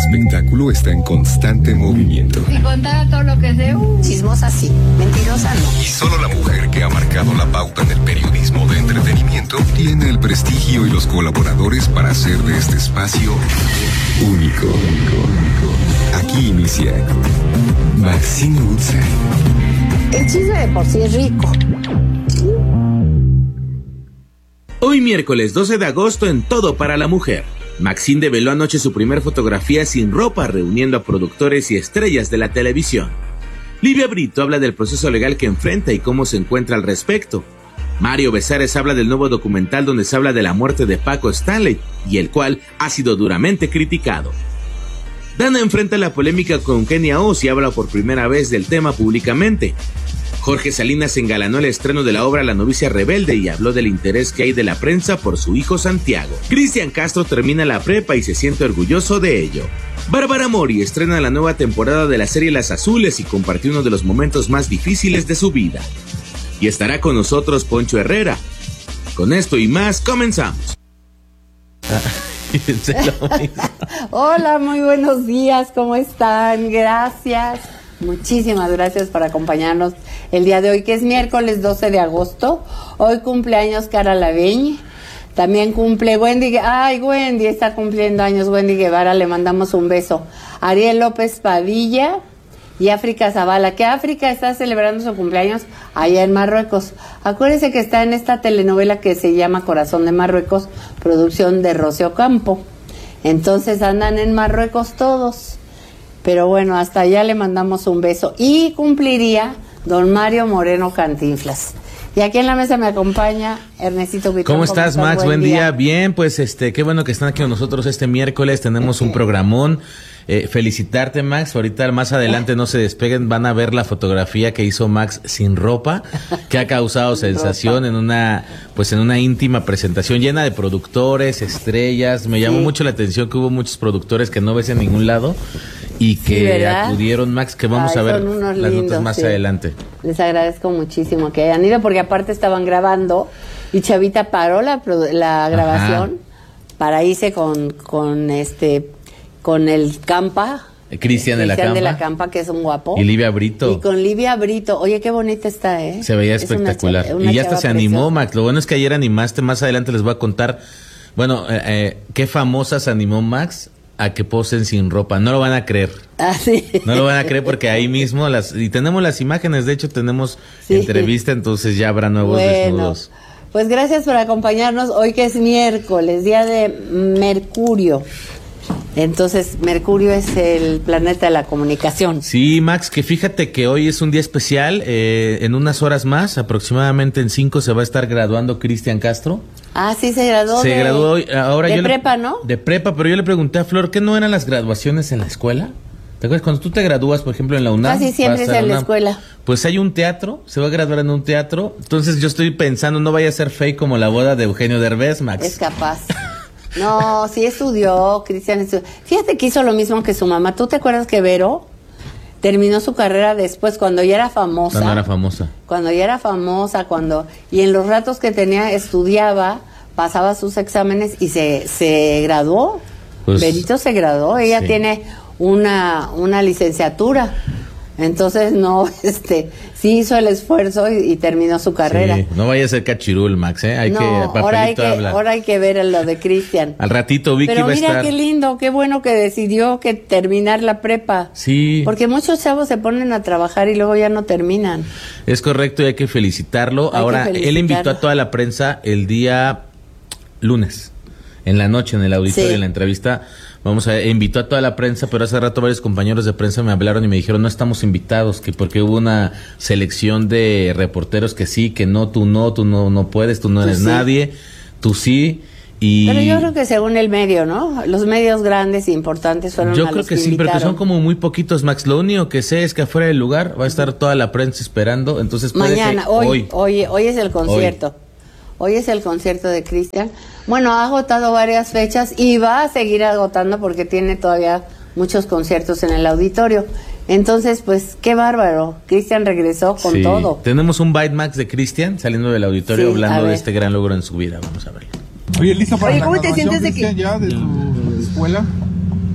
espectáculo está en constante movimiento. Si contara todo lo que sé, chismosa sí, mentirosa no. Y solo la mujer que ha marcado la pauta en el periodismo de entretenimiento tiene el prestigio y los colaboradores para hacer de este espacio único. Aquí inicia Maxine Woodside. El chisme de por sí es rico. Hoy miércoles 12 de agosto en Todo para la Mujer. Maxine develó anoche su primer fotografía sin ropa reuniendo a productores y estrellas de la televisión. Livia Brito habla del proceso legal que enfrenta y cómo se encuentra al respecto. Mario Besares habla del nuevo documental donde se habla de la muerte de Paco Stanley y el cual ha sido duramente criticado. Dana enfrenta la polémica con Kenia Oz y habla por primera vez del tema públicamente. Jorge Salinas engalanó el estreno de la obra La novicia rebelde y habló del interés que hay de la prensa por su hijo Santiago. Cristian Castro termina la prepa y se siente orgulloso de ello. Bárbara Mori estrena la nueva temporada de la serie Las Azules y compartió uno de los momentos más difíciles de su vida. Y estará con nosotros Poncho Herrera. Con esto y más, comenzamos. Hola, muy buenos días, ¿cómo están? Gracias. Muchísimas gracias por acompañarnos el día de hoy, que es miércoles 12 de agosto. Hoy cumpleaños Cara Lavegne. También cumple Wendy. Ay, Wendy está cumpliendo años. Wendy Guevara, le mandamos un beso. Ariel López Padilla y África Zavala. Que África está celebrando su cumpleaños allá en Marruecos. Acuérdense que está en esta telenovela que se llama Corazón de Marruecos, producción de Rocío Campo. Entonces andan en Marruecos todos. Pero bueno, hasta allá le mandamos un beso. Y cumpliría don Mario Moreno Cantinflas. Y aquí en la mesa me acompaña Ernestito Buitrón. ¿Cómo estás, Max? Buen día. Bien, pues qué bueno que están aquí con nosotros este miércoles. Tenemos un programón. Felicitarte, Max. Ahorita más adelante no se despeguen, van a ver la fotografía que hizo Max sin ropa, que ha causado sensación en una íntima presentación llena de productores, estrellas. Me llamó mucho la atención que hubo muchos productores que no ves en ningún lado y que acudieron, Max, que vamos a ver las notas más adelante. Les agradezco muchísimo que hayan ido, porque aparte estaban grabando y Chavita paró la grabación para irse con el Campa. Cristian de la Campa, que es un guapo. Y Livia Brito. Y con Livia Brito. Oye, qué bonita está, ¿eh? Se veía espectacular. Y ya hasta se animó, Max. Lo bueno es que ayer animaste. Más adelante les voy a contar, qué famosa se animó Max a que posen sin ropa. No lo van a creer. Sí. No lo van a creer porque ahí mismo y tenemos las imágenes. De hecho, tenemos entrevista, entonces ya habrá nuevos desnudos. Pues gracias por acompañarnos hoy, que es miércoles, día de Mercurio. Entonces, Mercurio es el planeta de la comunicación. Sí, Max, que fíjate que hoy es un día especial. En unas horas más, aproximadamente en 5, se va a estar graduando Cristian Castro. Ah, sí, se graduó. Se graduó hoy. Ahora de prepa, ¿no? De prepa, pero yo le pregunté a Flor, ¿qué no eran las graduaciones en la escuela? ¿Te acuerdas? Cuando tú te gradúas, por ejemplo, en la UNAM. Casi siempre es en la escuela. Pues hay un teatro, se va a graduar en un teatro. Entonces yo estoy pensando, no vaya a ser fake como la boda de Eugenio Derbez, Max. Es capaz. No, sí estudió, Cristian estudió. Fíjate que hizo lo mismo que su mamá. ¿Tú te acuerdas que Vero terminó su carrera después, cuando ya era famosa? Cuando ya era famosa, y en los ratos que tenía estudiaba, pasaba sus exámenes y se graduó. Pues, Verito se graduó, ella tiene una licenciatura. Entonces sí hizo el esfuerzo y terminó su carrera. Sí, no vaya a ser cachirul, Max, ahora hay que ver lo de Cristian. Al ratito Vicky va a estar. Pero mira qué lindo, qué bueno que decidió que terminar la prepa. Sí. Porque muchos chavos se ponen a trabajar y luego ya no terminan. Es correcto y hay que felicitarlo. Él invitó a toda la prensa el día lunes, en la noche, en el auditorio, en la entrevista. Invitó a toda la prensa, pero hace rato varios compañeros de prensa me hablaron y me dijeron, no estamos invitados, que porque hubo una selección de reporteros que sí, que no, tú no puedes, tú no eres nadie, tú sí. Pero yo creo que según el medio, ¿no? Los medios grandes e importantes fueron yo a creo los que sí, invitaron. pero que son como muy poquitos, Max. Lo único que sé es que afuera del lugar va a estar toda la prensa esperando, entonces mañana, hoy es el concierto. Hoy es el concierto de Cristian. Bueno, ha agotado varias fechas y va a seguir agotando porque tiene todavía muchos conciertos en el auditorio. Entonces, pues, qué bárbaro. Cristian regresó con todo. Tenemos un Bite Max de Cristian saliendo del auditorio hablando de este gran logro en su vida. Vamos a verlo. Oye, ¿lista para ¿cómo te sientes de que ya de tu escuela?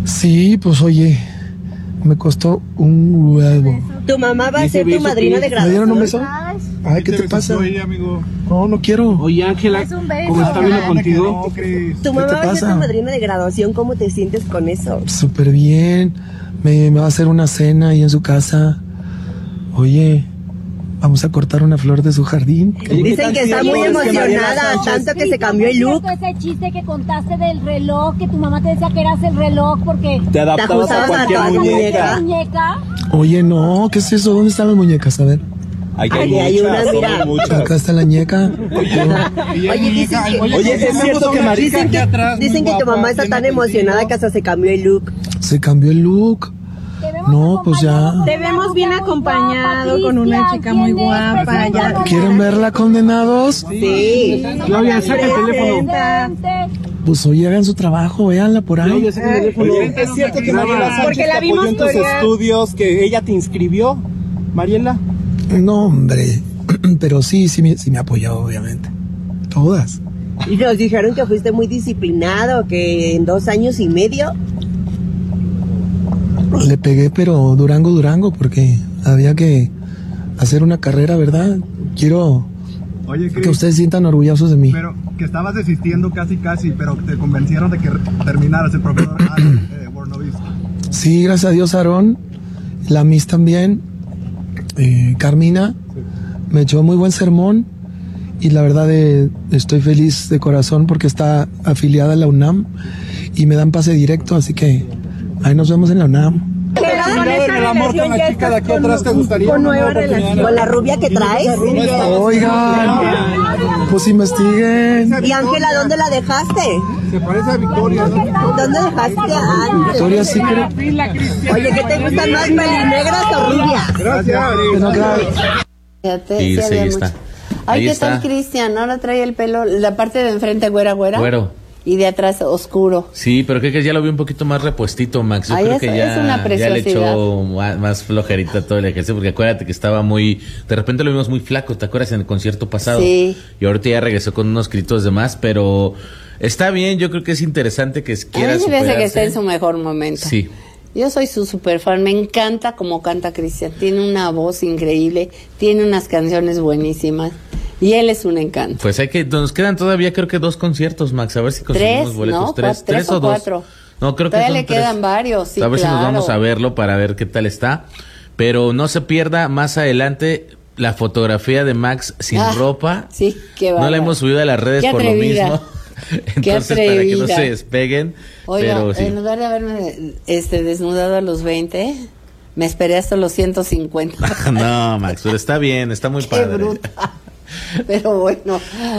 Sí, pues oye, me costó un huevo. Tu mamá va a ser tu madrina de ¿Me graduación. dieron un beso? Ay, ¿qué te pasa? No, no quiero. Oye, Ángela, ¿cómo está viendo contigo? Tu mamá te va a ser pasa? tu madrina de graduación. ¿Cómo te sientes con eso? Súper bien. Me va a hacer una cena ahí en su casa. Oye, vamos a cortar una flor de su jardín. Dicen que está muy emocionada, tanto que se cambió el look. Ese chiste que contaste del reloj, que tu mamá te decía que eras el reloj porque Te adaptabas a cualquier muñeca. muñeca. Oye, no, ¿qué es eso? ¿Dónde están las muñecas? A ver. Hay una, mira. Acá está la ñeca. Oye, dicen que, Oye, es cierto que Marica dicen que tu mamá está tan emocionada que hasta se cambió el look. Se cambió el look. No, pues ya. Te vemos bien acompañado con una chica muy guapa. Ya. ¿Quieren verla, condenados? Sí. Claudia, saca el teléfono. Pues oye, hagan su trabajo, véanla por ahí. Claudia, saca el teléfono. Es cierto que Mariela Sánchez Porque la te apoyó vimos en tus corear. estudios, que ella te inscribió, Mariela. No, hombre. Pero sí me apoyó, obviamente. Todas. Y nos dijeron que fuiste muy disciplinado, que en 2 años y medio. Le pegué, pero Durango, porque había que hacer una carrera, ¿verdad? Quiero Oye, que Cris, ustedes sientan orgullosos de mí. pero que estabas desistiendo casi, pero te convencieron de que terminaras el profesor Bornovis. Sí, gracias a Dios, Aarón, la Miss también, Carmina, me echó muy buen sermón y la verdad estoy feliz de corazón porque está afiliada a la UNAM y me dan pase directo, así que ahí nos vemos en la UNAM. El amor con la chica de aquí atrás, ¿te gustaría? Con nueva relación. Con la rubia que traes. Oigan, pues investiguen. Y Ángela, ¿dónde la dejaste? Se parece a Victoria, ¿no? ¿Dónde dejaste a Ángela? Victoria Secret. Oye, ¿qué te gustan más, pelinegras o rubias? Gracias. Bueno, claro. Fíjate, Sí, sí sí, había ahí mucho. está. Ay, Ahí ¿qué está. tal Cristian? Ahora trae el pelo, la parte de enfrente güera. Güero. Y de atrás oscuro. Sí, pero creo que ya lo vi un poquito más repuestito, Max. Yo Ay, creo es- que es ya, una ya le preciosidad. echó más flojerita todo el ejercicio, porque acuérdate que estaba muy... De repente lo vimos muy flaco, ¿te acuerdas en el concierto pasado? Sí. Y ahorita ya regresó con unos gritos de más, pero está bien, yo creo que es interesante que A quiera mí se me hace que superarse. está en su mejor momento. Sí. Yo soy su super fan, me encanta cómo canta Cristian. Tiene una voz increíble, tiene unas canciones buenísimas y él es un encanto. Pues nos quedan todavía creo que 2 conciertos, Max, a ver si conseguimos 3, boletos. ¿no? ¿Tres? 3 o o 2? 4. No, creo que Todavía son le 3. quedan varios, sí, A ver si nos claro. vamos a verlo para ver qué tal está. Pero no se pierda más adelante la fotografía de Max sin Ah, ropa. sí, qué No bárbaro. la hemos subido a las redes Qué por lo atrevida. mismo. Entonces, para que no atrevida. se despeguen. Oiga, pero sí. en lugar de haberme desnudado a los 20, me esperé hasta los 150. No, Max, pero está bien, está muy Qué padre. bruta. Pero bueno,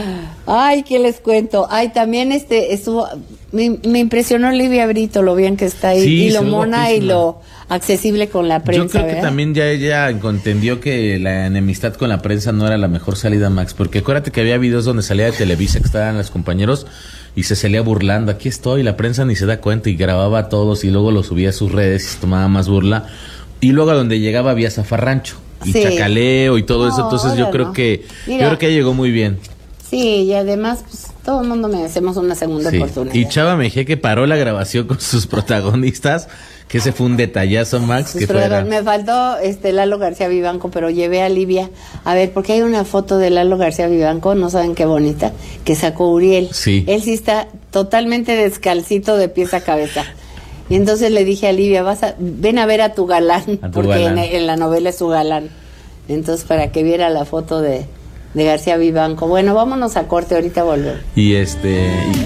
ay, ¿qué les cuento? Ay, también estuvo, me impresionó Livia Brito, lo bien que está ahí, Sí, y lo se ve mona guapísima. y lo accesible con la prensa. Yo creo que ¿verdad? también ya ella entendió que la enemistad con la prensa no era la mejor salida, Max, porque acuérdate que había videos donde salía de Televisa que estaban los compañeros y se salía burlando, aquí estoy, la prensa ni se da cuenta y grababa a todos y luego lo subía a sus redes y se tomaba más burla y luego a donde llegaba había zafarrancho y Sí. chacaleo y todo eso, No, entonces yo ahora creo no. que Mira. yo creo que ella llegó muy bien. Sí, y además, pues, todo el mundo merecemos una segunda Sí. oportunidad. Y Chava Mejía que paró la grabación con sus protagonistas, que ese fue un detallazo, Max, Pues, que pero fuera. me faltó Lalo García Vivanco, pero llevé a Livia a ver, porque hay una foto de Lalo García Vivanco, no saben qué bonita, que sacó Uriel. Sí. Él sí está totalmente descalcito de pies a cabeza. Y entonces le dije a Livia, ven a ver a tu galán, A tu porque galán. En la novela es su galán. Entonces, para que viera la foto de García Vivanco. Bueno, vámonos a corte, ahorita volvemos. Y